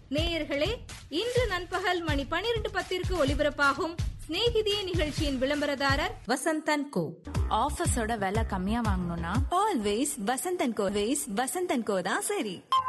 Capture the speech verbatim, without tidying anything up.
நேயர்களே, இன்று நண்பகல் மணி பனிரெண்டு பத்திற்கு ஒலிபரப்பாகும் ஸ்நேகிதியே நிகழ்ச்சியின் விளம்பரதாரர் வசந்தன் கோ. ஆபீஸோட விலை கம்மியா வாங்கணும்னா ஆல்வேஸ் வசந்தன் கோ. வசந்தன் கோ தான் சரி.